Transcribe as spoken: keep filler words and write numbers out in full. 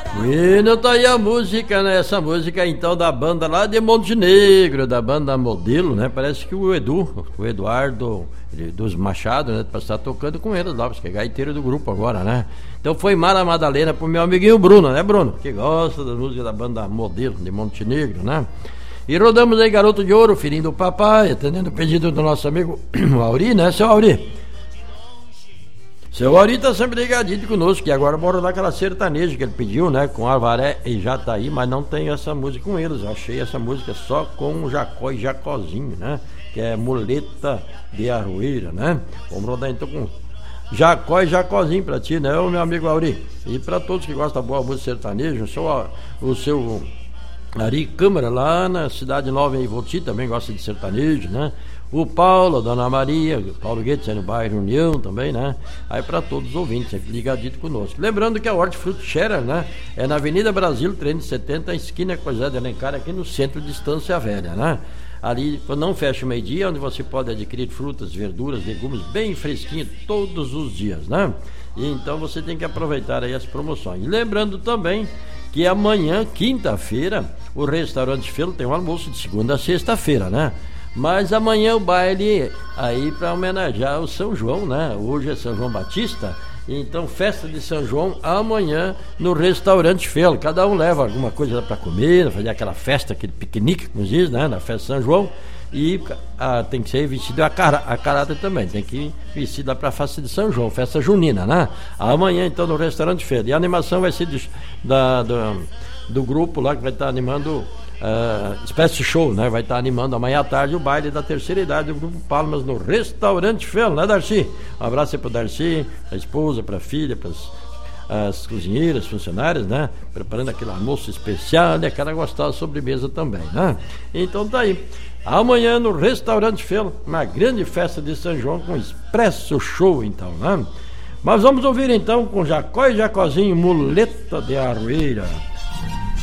Bueno, tá aí a música, né? Essa música então da banda lá de Montenegro, da banda Modelo, né? Parece que o Edu, o Eduardo dos Machado, né? Pra estar tocando com eles lá, porque é gaiteiro do grupo agora, né? Então foi Mara Madalena pro meu amiguinho Bruno, né, Bruno? Que gosta da música da banda Modelo de Montenegro, né? E rodamos aí Garoto de Ouro, filhinho do papai, atendendo o pedido do nosso amigo Auri, né, seu Auri? Seu Auri tá sempre ligadinho conosco, que agora bora lá aquela sertaneja que ele pediu, né? Com Alvaré e Jataí, mas não tem essa música com eles. Eu achei essa música só com Jacó e Jacozinho, né? Que é Muleta de Aroeira, né? Vamos rodar então com Jacó e Jacozinho pra ti, né, meu amigo Auri? E pra todos que gostam da boa música sertaneja, o seu, o seu Ari Câmara lá na Cidade Nova em Ivoti também gosta de sertanejo, né? O Paulo, a Dona Maria, o Paulo Guedes, é no bairro União também, né? Aí para todos os ouvintes, sempre ligadito conosco. Lembrando que a Hortifruti Scherer, né? É na Avenida Brasil, trezentos e setenta, esquina com José de Alencar, aqui no centro de Estância Velha, né? Ali não fecha o meio-dia, onde você pode adquirir frutas, verduras, legumes bem fresquinhos todos os dias, né? E então você tem que aproveitar aí as promoções. E lembrando também que amanhã, quinta-feira, o restaurante Felo tem um almoço de segunda a sexta-feira, né? Mas amanhã o baile aí para homenagear o São João, né? Hoje é São João Batista, então festa de São João amanhã no restaurante Felo. Cada um leva alguma coisa para comer, fazer aquela festa, aquele piquenique, como diz, né? Na festa de São João. E ah, tem que ser vestido a, cara, a caráter também, tem que ir vestido lá para a festa de São João, festa junina, né? Amanhã então no restaurante Felo. E a animação vai ser de, da, do, do grupo lá que vai estar animando Uh, espécie show, né? Vai estar animando amanhã à tarde o baile da terceira idade do Grupo Palmas no restaurante Felo, né, Darcy? Um abraço aí pro Darcy, pra esposa, pra filha, pras as cozinheiras, funcionárias, né? Preparando aquele almoço especial e aquela gostosa sobremesa também, né? Então tá aí. Amanhã no restaurante Felo, uma grande festa de São João com expresso show, então, né? Mas vamos ouvir então com Jacó e Jacozinho, Muleta de Aroeira.